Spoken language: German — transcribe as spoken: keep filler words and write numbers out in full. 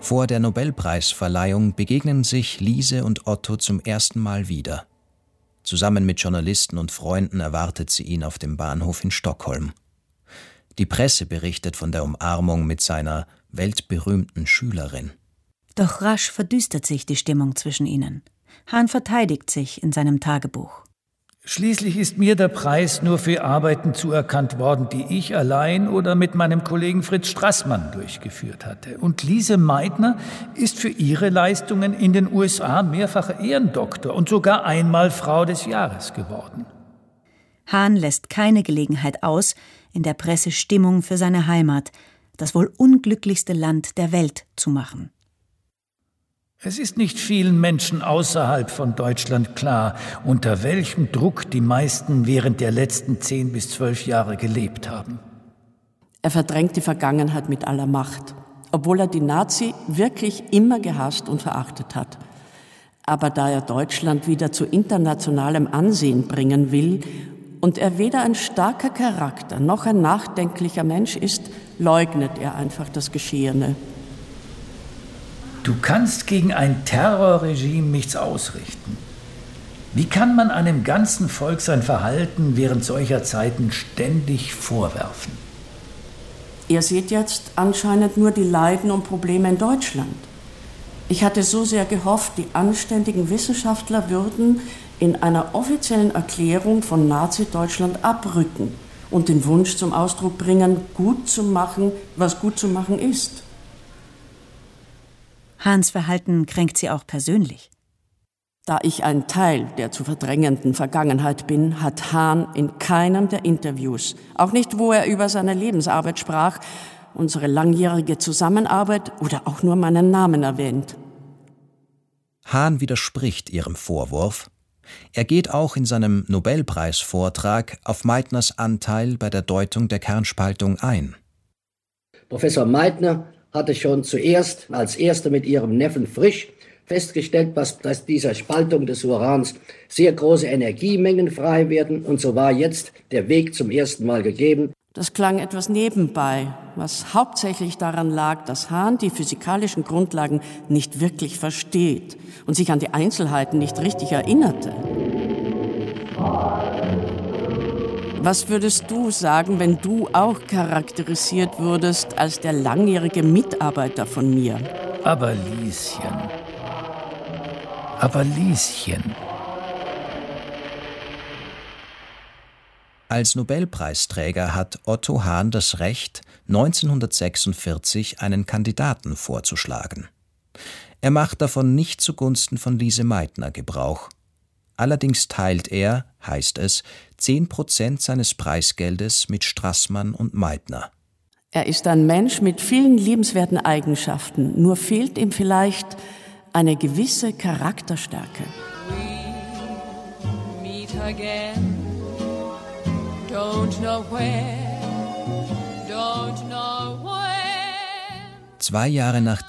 Vor der Nobelpreisverleihung begegnen sich Lise und Otto zum ersten Mal wieder. Zusammen mit Journalisten und Freunden erwartet sie ihn auf dem Bahnhof in Stockholm. Die Presse berichtet von der Umarmung mit seiner weltberühmten Schülerin. Doch rasch verdüstert sich die Stimmung zwischen ihnen. Hahn verteidigt sich in seinem Tagebuch. Schließlich ist mir der Preis nur für Arbeiten zuerkannt worden, die ich allein oder mit meinem Kollegen Fritz Strassmann durchgeführt hatte. Und Lise Meitner ist für ihre Leistungen in den U S A mehrfacher Ehrendoktor und sogar einmal Frau des Jahres geworden. Hahn lässt keine Gelegenheit aus, in der Presse Stimmung für seine Heimat, das wohl unglücklichste Land der Welt, zu machen. Es ist nicht vielen Menschen außerhalb von Deutschland klar, unter welchem Druck die meisten während der letzten zehn bis zwölf Jahre gelebt haben. Er verdrängt die Vergangenheit mit aller Macht, obwohl er die Nazi wirklich immer gehasst und verachtet hat. Aber da er Deutschland wieder zu internationalem Ansehen bringen will und er weder ein starker Charakter noch ein nachdenklicher Mensch ist, leugnet er einfach das Geschehene. Du kannst gegen ein Terrorregime nichts ausrichten. Wie kann man einem ganzen Volk sein Verhalten während solcher Zeiten ständig vorwerfen? Ihr seht jetzt anscheinend nur die Leiden und Probleme in Deutschland. Ich hatte so sehr gehofft, die anständigen Wissenschaftler würden in einer offiziellen Erklärung von Nazi-Deutschland abrücken und den Wunsch zum Ausdruck bringen, gut zu machen, was gut zu machen ist. Hahns Verhalten kränkt sie auch persönlich. Da ich ein Teil der zu verdrängenden Vergangenheit bin, hat Hahn in keinem der Interviews, auch nicht, wo er über seine Lebensarbeit sprach, unsere langjährige Zusammenarbeit oder auch nur meinen Namen erwähnt. Hahn widerspricht ihrem Vorwurf. Er geht auch in seinem Nobelpreisvortrag auf Meitners Anteil bei der Deutung der Kernspaltung ein. Professor Meitner hatte schon zuerst als erster mit ihrem Neffen Frisch festgestellt, dass, dass dieser Spaltung des Urans sehr große Energiemengen frei werden. Und so war jetzt der Weg zum ersten Mal gegeben. Das klang etwas nebenbei, was hauptsächlich daran lag, dass Hahn die physikalischen Grundlagen nicht wirklich versteht und sich an die Einzelheiten nicht richtig erinnerte. Was würdest du sagen, wenn du auch charakterisiert würdest als der langjährige Mitarbeiter von mir? Aber Lieschen, aber Lieschen. Als Nobelpreisträger hat Otto Hahn das Recht, neunzehnhundertsechsundvierzig einen Kandidaten vorzuschlagen. Er macht davon nicht zugunsten von Lise Meitner Gebrauch. Allerdings teilt er, heißt es, zehn Prozent seines Preisgeldes mit Strassmann und Meitner. Er ist ein Mensch mit vielen liebenswerten Eigenschaften, nur fehlt ihm vielleicht eine gewisse Charakterstärke. We meet again. Don't know where, don't know when. Zwei Jahre nach